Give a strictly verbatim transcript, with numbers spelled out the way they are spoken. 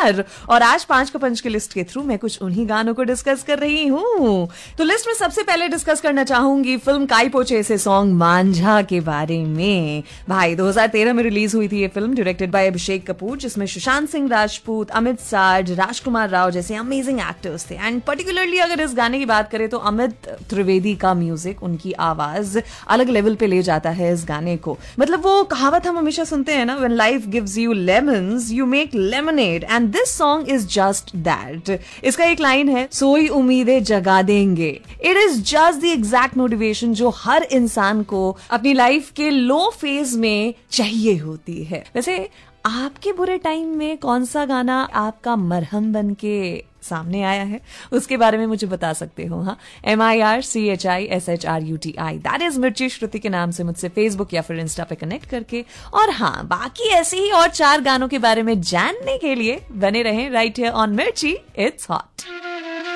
यार। और आज पांच का पंच की लिस्ट के थ्रू मैं कुछ उन्हीं गानों को डिस्कस कर रही हूँ। तो लिस्ट में सबसे पहले डिस्कस करना चाहूंगी फिल्म काई पोचे से सॉन्ग मांझा के बारे में। भाई दो हज़ार तेरह में रिलीज हुई थी ये film, directed by Abhishek Kapoor, जिसमें सुशांत सिंह राजपूत, अमित साज, राजकुमार राव जैसे अमेजिंग एक्टर्स थे। एंड पर्टिकुलरली अगर इस गाने की बात करें तो अमित त्रिवेदी का म्यूजिक, उनकी आवाज अलग लेवल पे ले जाता है इस गाने को। मतलब वो कहावत हम हमेशा सुनते हैं ना, when life gives you lemons you make lemonade, and this song is just that. इसका एक लाइन है, सोई उम्मीदें जगा देंगे। It is just the exact motivation जो हर इंसान को अपनी लाइफ के लो फेज में चाहिए होती है। वैसे आपके बुरे टाइम में कौन सा गाना आपका मरहम बन के सामने आया है, उसके बारे में मुझे बता सकते हो। हाँ, M I R C H I S H R U T I, that is मिर्ची श्रुति के नाम से मुझसे फेसबुक या फिर इंस्टा पे कनेक्ट करके। और हाँ, बाकी ऐसे ही और चार गानों के बारे में जानने के लिए बने रहें राइट हियर ऑन मिर्ची इट्स हॉट।